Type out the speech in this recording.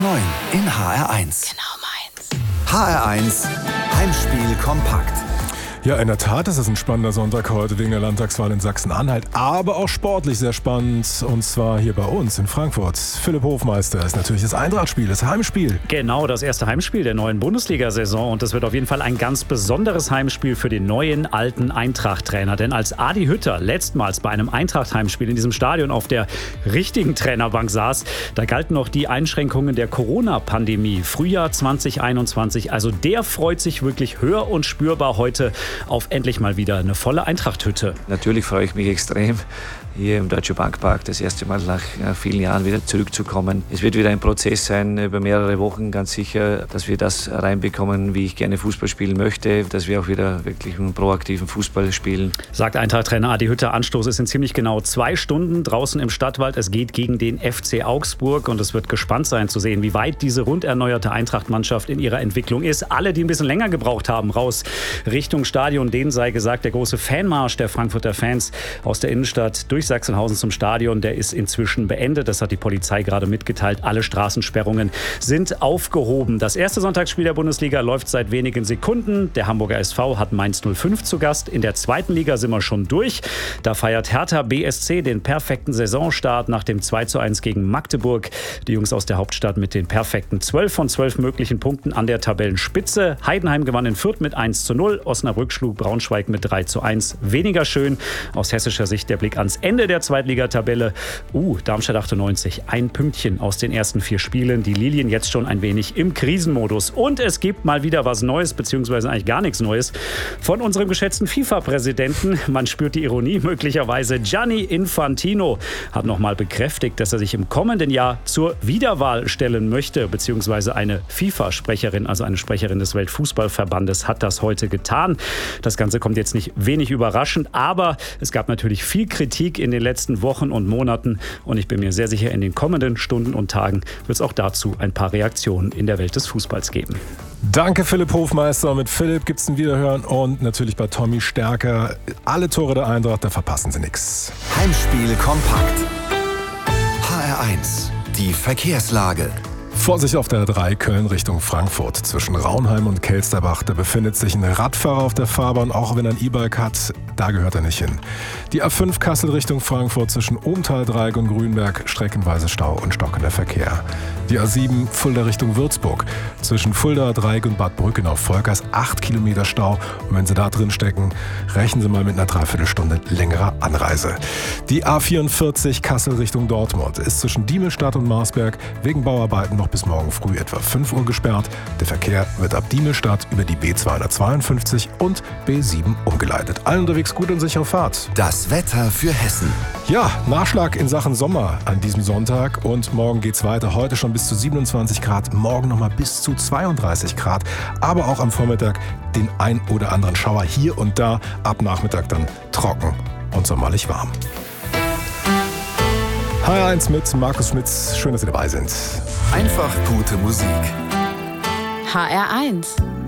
9 in HR1. Genau meins. HR1 Heimspiel kompakt. Ja, in der Tat ist es ein spannender Sonntag heute wegen der Landtagswahl in Sachsen-Anhalt, aber auch sportlich sehr spannend, und zwar hier bei uns in Frankfurt. Philipp Hofmeister ist natürlich das Eintracht-Spiel, das Heimspiel. Genau, das erste Heimspiel der neuen Bundesliga-Saison, und das wird auf jeden Fall ein ganz besonderes Heimspiel für den neuen, alten Eintracht-Trainer, denn als Adi Hütter letztmals bei einem Eintracht-Heimspiel in diesem Stadion auf der richtigen Trainerbank saß, da galten noch die Einschränkungen der Corona-Pandemie, Frühjahr 2021, also der freut sich wirklich hör- und spürbar heute auf endlich mal wieder eine volle Eintracht-Hütte. Natürlich freue ich mich extrem, hier im Deutsche Bankpark das erste Mal nach vielen Jahren wieder zurückzukommen. Es wird wieder ein Prozess sein über mehrere Wochen, ganz sicher, dass wir das reinbekommen, wie ich gerne Fußball spielen möchte, dass wir auch wieder wirklich einen proaktiven Fußball spielen. Sagt Eintracht-Trainer Adi Hütter. Anstoß ist in ziemlich genau 2 Stunden draußen im Stadtwald. Es geht gegen den FC Augsburg, und es wird gespannt sein zu sehen, wie weit diese rund erneuerte Eintracht-Mannschaft in ihrer Entwicklung ist. Alle, die ein bisschen länger gebraucht haben, raus Richtung Stadion, denen sei gesagt, der große Fanmarsch der Frankfurter Fans aus der Innenstadt durch Sachsenhausen zum Stadion, der ist inzwischen beendet. Das hat die Polizei gerade mitgeteilt. Alle Straßensperrungen sind aufgehoben. Das erste Sonntagsspiel der Bundesliga läuft seit wenigen Sekunden. Der Hamburger SV hat Mainz 05 zu Gast. In der zweiten Liga sind wir schon durch. Da feiert Hertha BSC den perfekten Saisonstart nach dem 2:1 gegen Magdeburg. Die Jungs aus der Hauptstadt mit den perfekten 12 von 12 möglichen Punkten an der Tabellenspitze. Heidenheim gewann in Fürth mit 1:0. Osnabrück schlug Braunschweig mit 3:1. Weniger schön aus hessischer Sicht der Blick ans Ende der Zweitligatabelle. Darmstadt 98, ein Pünktchen aus den ersten 4 Spielen. Die Lilien jetzt schon ein wenig im Krisenmodus. Und es gibt mal wieder was Neues, beziehungsweise eigentlich gar nichts Neues, von unserem geschätzten FIFA-Präsidenten. Man spürt die Ironie möglicherweise. Gianni Infantino hat nochmal bekräftigt, dass er sich im kommenden Jahr zur Wiederwahl stellen möchte, beziehungsweise eine FIFA-Sprecherin, also eine Sprecherin des Weltfußballverbandes, hat das heute getan. Das Ganze kommt jetzt nicht wenig überraschend, aber es gab natürlich viel Kritik in den letzten Wochen und Monaten, und ich bin mir sehr sicher, in den kommenden Stunden und Tagen wird es auch dazu ein paar Reaktionen in der Welt des Fußballs geben. Danke, Philipp Hofmeister. Mit Philipp gibt's ein Wiederhören und natürlich bei Tommy Stärker. Alle Tore der Eintracht, da verpassen Sie nichts. Heimspiel kompakt. HR1 die Verkehrslage. Vorsicht auf der 3 Köln Richtung Frankfurt. Zwischen Raunheim und Kelsterbach, da befindet sich ein Radfahrer auf der Fahrbahn, auch wenn er ein E-Bike hat, da gehört er nicht hin. Die A5 Kassel Richtung Frankfurt zwischen Ohmtal-Dreieck und Grünberg, streckenweise Stau und stockender Verkehr. Die A7 Fulda Richtung Würzburg. Zwischen Fulda, Dreieck und Bad Brücken auf Volkers 8 Kilometer Stau. Und wenn Sie da drin stecken, rechnen Sie mal mit einer Dreiviertelstunde längerer Anreise. Die A44 Kassel Richtung Dortmund ist zwischen Diemelstadt und Marsberg wegen Bauarbeiten noch bis morgen früh etwa 5 Uhr gesperrt. Der Verkehr wird ab Diemelstadt über die B252 und B7 umgeleitet. Allen unterwegs gut und sichere Fahrt. Das Wetter für Hessen. Ja, Nachschlag in Sachen Sommer an diesem Sonntag, und morgen geht's weiter. Heute schon bis zu 27 Grad, morgen nochmal bis zu 32 Grad. Aber auch am Vormittag den ein oder anderen Schauer hier und da. Ab Nachmittag dann trocken und sommerlich warm. HR1 mit Markus Schmitz. Schön, dass Sie dabei sind. Einfach gute Musik. HR1